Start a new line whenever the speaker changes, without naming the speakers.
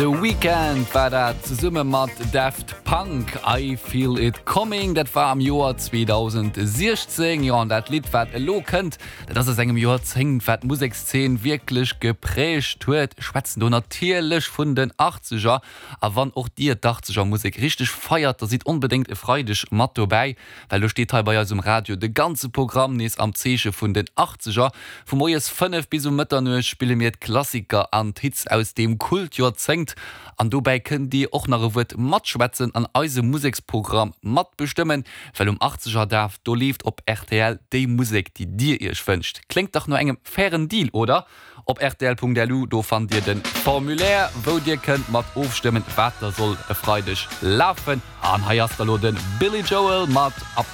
The Weekend war dat ze summe mat Daft Punk I Feel It Coming, dat war am Joar 2016 ja, an dat Lied wat lo kennt, dat is engem Joar 10 wat Musikszen wirklich geprecht huet, schwätzen du natierlech vun den 80er, a wann auch dir 80er Musik richtig feiert, da sieht unbedingt e freudig mat vorbei, weil du steht bei aus dem Radio de ganze Programm nees am Zeche vun den 80er, vom Moes 5 bis um Mitternöch spiele mir Klassiker an Hits aus dem Kultjahr zenkt. An dobei können die auch nach wird mat schwätzen an eise Musiksprogramm mat bestimmen, weil um 80er darf du lieft op RTL die Musik, die dir ihr wünscht. Klingt doch nur engem fairen Deal, oder? Op rtl.delu do fand dir den Formulär, wo dir könnt mat aufstimmen, weiter soll freudig laufen. An Hayastalo den Billy Joel mat ab